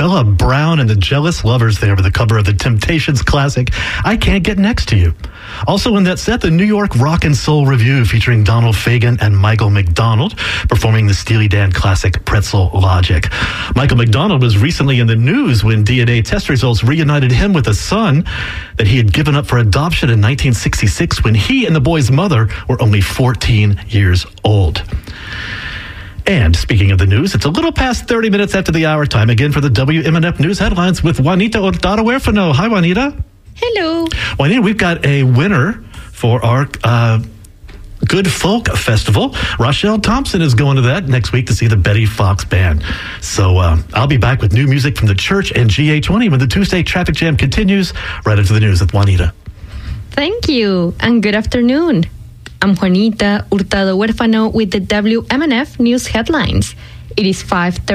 Marcella Brown and the Jealous Lovers there with the cover of the Temptations classic, I Can't Get Next to You. Also in that set, the New York Rock and Soul Review featuring Donald Fagen and Michael McDonald performing the Steely Dan classic Pretzel Logic. Michael McDonald was recently in the news when DNA test results reunited him with a son that he had given up for adoption in 1966 when he and the boy's mother were only 14 years old. And speaking of the news, it's a little past 30 minutes after the hour time again for the WMNF News Headlines with Juanita Hurtado-Huerfano. Hi, Juanita. Hello. Juanita, we've got a winner for our Good Folk Festival. Rochelle Thompson is going to that next week to see the Betty Fox Band. So I'll be back with new music from the church and GA20 when the Tuesday traffic jam continues. Right into the news with Juanita. Thank you, and good afternoon. I'm Juanita Hurtado-Huerfano with the WMNF News Headlines. It is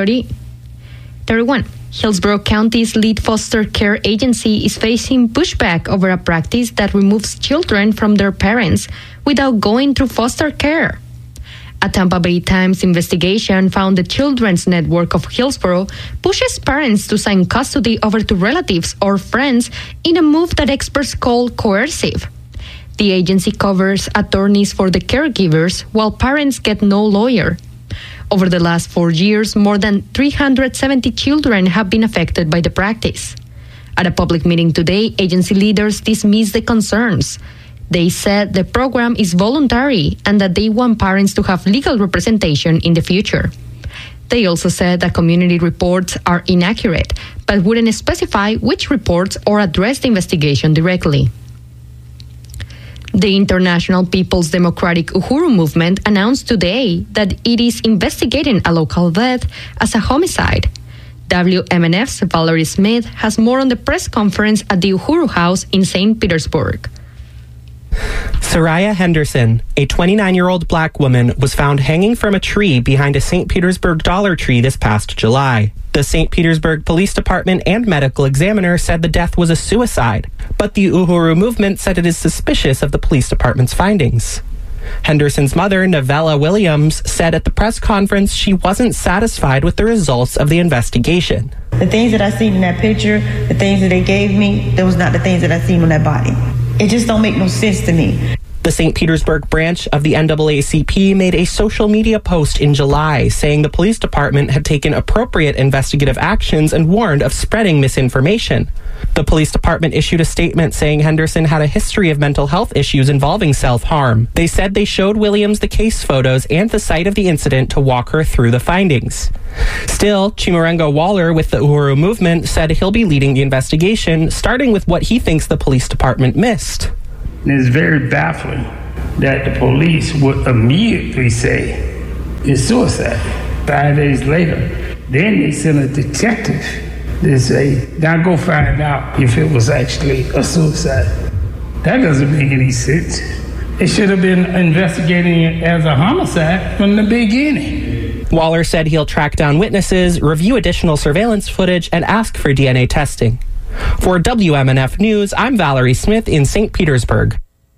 5:31. Hillsborough County's lead foster care agency is facing pushback over a practice that removes children from their parents without going through foster care. A Tampa Bay Times investigation found the Children's Network of Hillsborough pushes parents to sign custody over to relatives or friends in a move that experts call coercive. The agency covers attorneys for the caregivers while parents get no lawyer. Over the last 4 years, more than 370 children have been affected by the practice. At a public meeting today, agency leaders dismissed the concerns. They said the program is voluntary and that they want parents to have legal representation in the future. They also said that community reports are inaccurate, but wouldn't specify which reports or address the investigation directly. The International People's Democratic Uhuru Movement announced today that it is investigating a local death as a homicide. WMNF's Valerie Smith has more on the press conference at the Uhuru House in St. Petersburg. Soraya Henderson, a 29-year-old black woman, was found hanging from a tree behind a St. Petersburg Dollar Tree this past July. The St. Petersburg Police Department and medical examiner said the death was a suicide, but the Uhuru movement said it is suspicious of the police department's findings. Henderson's mother, Novella Williams, said at the press conference she wasn't satisfied with the results of the investigation. The things that I seen in that picture, the things that they gave me, those not the things that I seen on that body. It just don't make no sense to me. The St. Petersburg branch of the NAACP made a social media post in July saying the police department had taken appropriate investigative actions and warned of spreading misinformation. The police department issued a statement saying Henderson had a history of mental health issues involving self-harm. They said they showed Williams the case photos and the site of the incident to walk her through the findings. Still, Chimurenga Waller with the Uhuru movement said he'll be leading the investigation, starting with what he thinks the police department missed. And it's very baffling that the police would immediately say it's suicide. 5 days later, then they send a detective to say, now go find out if it was actually a suicide. That doesn't make any sense. It should have been investigating it as a homicide from the beginning. Waller said he'll track down witnesses, review additional surveillance footage, and ask for DNA testing. For WMNF News, I'm Valerie Smith in St. Petersburg.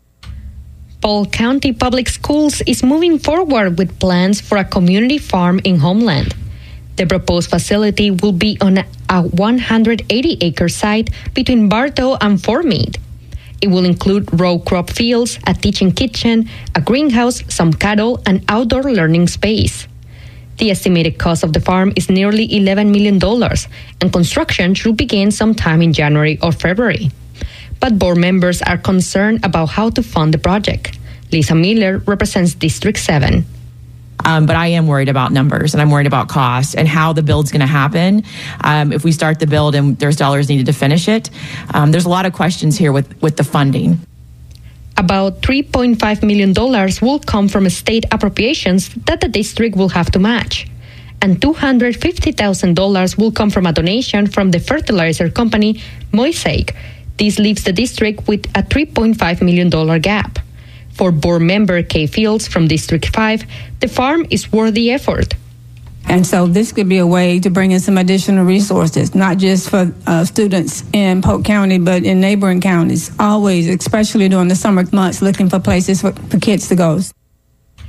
Polk County Public Schools is moving forward with plans for a community farm in Homeland. The proposed facility will be on a 180-acre site between Bartow and Fort Meade. It will include row crop fields, a teaching kitchen, a greenhouse, some cattle, and outdoor learning space. The estimated cost of the farm is nearly $11 million, and construction should begin sometime in January or February. But board members are concerned about how to fund the project. Lisa Miller represents District 7. But I am worried about numbers, and I'm worried about cost and how the build's going to happen. If we start the build and there's dollars needed to finish it, there's a lot of questions here with the funding. About $3.5 million will come from state appropriations that the district will have to match. And $250,000 will come from a donation from the fertilizer company Mosaic. This leaves the district with a $3.5 million gap. For board member Kay Fields from District 5, the farm is worth the effort. And so this could be a way to bring in some additional resources, not just for students in Polk County, but in neighboring counties, always, especially during the summer months, looking for places for kids to go.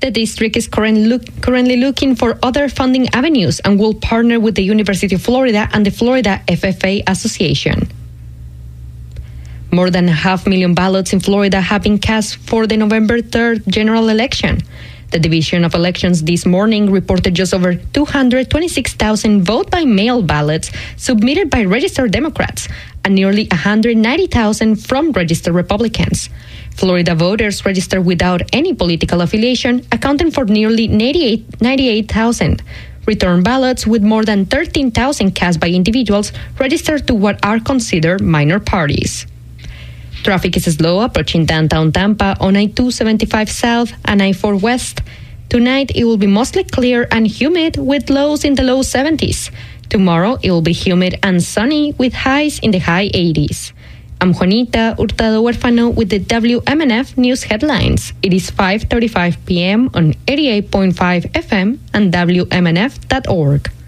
The district is currently looking for other funding avenues and will partner with the University of Florida and the Florida FFA Association. More than 500,000 ballots in Florida have been cast for the November 3rd general election. The Division of Elections this morning reported just over 226,000 vote-by-mail ballots submitted by registered Democrats and nearly 190,000 from registered Republicans. Florida voters registered without any political affiliation, accounting for nearly 98,000. Return ballots with more than 13,000 cast by individuals registered to what are considered minor parties. Traffic is slow approaching downtown Tampa on I-275 South and I-4 West. Tonight, it will be mostly clear and humid with lows in the low 70s. Tomorrow, it will be humid and sunny with highs in the high 80s. I'm Juanita Hurtado Huerfano with the WMNF News Headlines. It is 5:35 p.m. on 88.5 FM and WMNF.org.